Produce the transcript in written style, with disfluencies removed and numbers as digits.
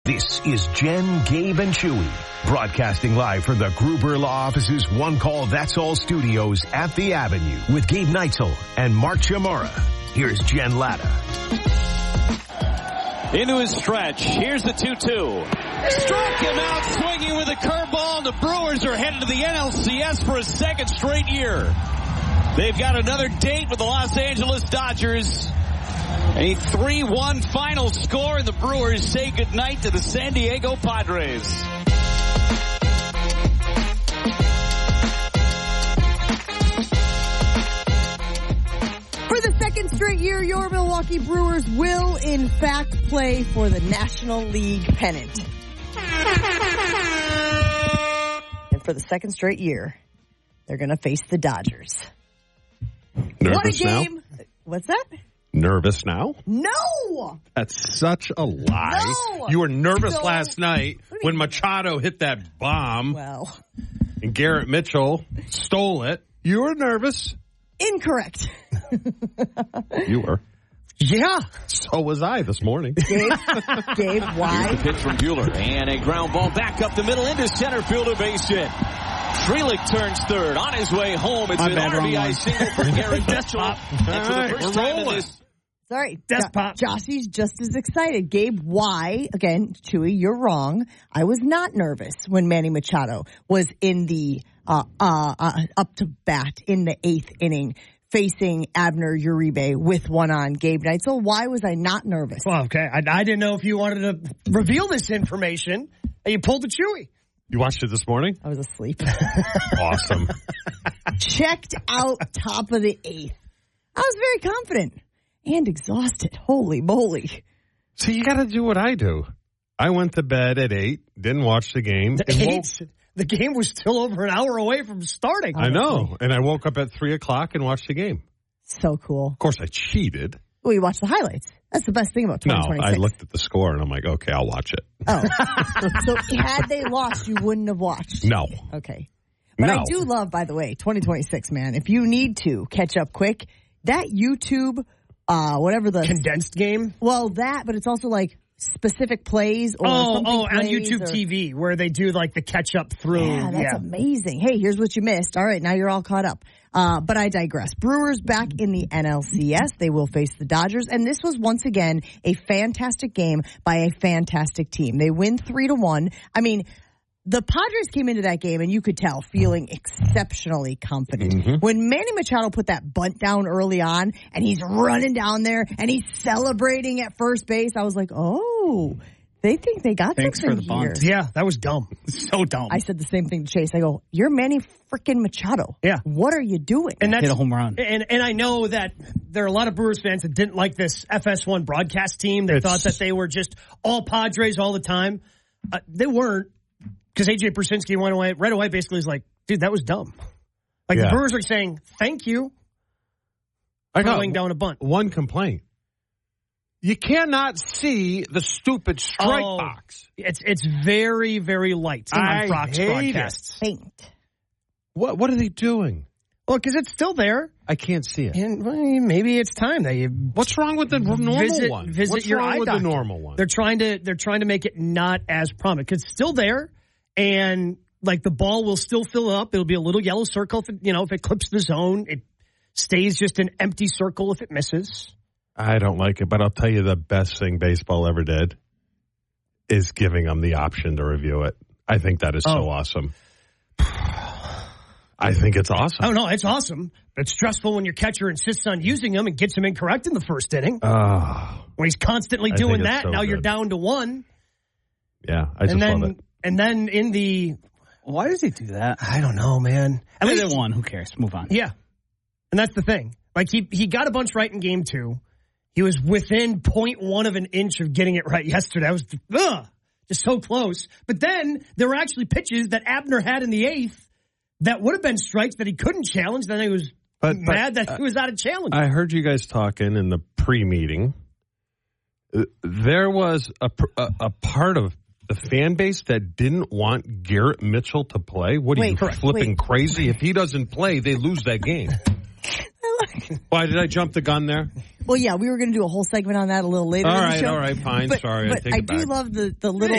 This is Jen, Gabe, and Chewy, broadcasting live from the Gruber Law Office's One Call That's All studios at the Avenue with Gabe Neitzel and Mark Chamora. Here's Jen Latta. Into his stretch. Here's the 2-2. Struck him out swinging with a curveball. The Brewers are headed to the NLCS for a second straight year. They've got another date with the Los Angeles Dodgers. A 3-1 final score, and the Brewers say goodnight to the San Diego Padres. For the second straight year, your Milwaukee Brewers will, in fact, play for the National League pennant. And for the second straight year, they're going to face the Dodgers. Nervous what a game. now? What's that? Nervous now? No! That's such a lie. No! You were nervous last night when Machado hit that bomb and Garrett Mitchell stole it. You were nervous. Incorrect. You were. Yeah. So was I this morning. Gabe, why? Here's the pitch from Buehler. And a ground ball back up the middle into center field, a base hit. Frelick turns third. On his way home, it's an RBI single for Garrett Mitchell. And for the first time in this... Sorry. Despot. Jossie's just as excited. Gabe, why? Again, Chewy, you're wrong. I was not nervous when Manny Machado was in the up to bat in the 8th inning facing Abner Uribe with one on. Gabe Neitzel, why was I not nervous? Well, okay. I didn't know if you wanted to reveal this information, and you pulled the Chewy. You watched it this morning? I was asleep. Awesome. Checked out top of the 8th. I was very confident and exhausted. Holy moly. See, you got to do what I do. I went to bed at 8, didn't watch the game. The game was still over an hour away from starting. I know. And I woke up at 3 o'clock and watched the game. So cool. Of course, I cheated. Well, you watched the highlights. That's the best thing about 2026. No, I looked at the score and I'm like, okay, I'll watch it. Oh. So had they lost, you wouldn't have watched? No. Okay. But no. I do love, by the way, 2026, man. If you need to catch up quick, that YouTube, whatever the... Condensed game? Well, that, but it's also like specific plays or something. On YouTube TV where they do like the catch up through. Yeah, that's amazing. Hey, here's what you missed. All right, now you're all caught up. But I digress. Brewers back in the NLCS. They will face the Dodgers. And this was once again a fantastic game by a fantastic team. They win 3-1. I mean, the Padres came into that game, and you could tell, feeling exceptionally confident. Mm-hmm. When Manny Machado put that bunt down early on, and he's running down there, and he's celebrating at first base, I was like, oh, they think they got Thanks something for the here. bunt. Yeah, that was dumb. So dumb. I said the same thing to Chase. I go, you're Manny freaking Machado. Yeah. What are you doing? And that's hit a home run. And I know that there are a lot of Brewers fans that didn't like this FS1 broadcast team. They thought that they were just all Padres all the time. They weren't. Because A.J. Persinski went away, right away basically is like, dude, that was dumb. Like the Brewers are saying, thank you for laying down a bunt. One complaint. You cannot see the stupid strike box. It's very, very light on Fox broadcasts. Faint. What are they doing? Well, because it's still there. I can't see it. And maybe it's time that you. What's wrong with the normal one? Visit What's your wrong eye with doctor? The normal one? They're trying to make it not as prominent because it's still there, and like the ball will still fill up. It'll be a little yellow circle if it clips the zone. It stays just an empty circle if it misses. I don't like it, but I'll tell you the best thing baseball ever did is giving them the option to review it. I think that is so awesome. I think it's awesome. Oh, no, it's awesome. But it's stressful when your catcher insists on using them and gets them incorrect in the first inning. When he's constantly doing that, now you're down to one. Yeah, I just love it. And then in the... Why does he do that? I don't know, man. At least they won. Who cares? Move on. Yeah. And that's the thing. Like, he got a bunch right in game 2. He was within 0.1 of an inch of getting it right yesterday. I was just so close. But then there were actually pitches that Abner had in the 8th that would have been strikes that he couldn't challenge. Then he was mad that he was out of challenge. I heard you guys talking in the pre-meeting. There was a part of the fan base that didn't want Garrett Mitchell to play. What are you flipping crazy? If he doesn't play, they lose that game. Why did I jump the gun there? Well, yeah, we were going to do a whole segment on that a little later. All in right, the show. All right, fine. But, sorry, but I take it back. Do love the little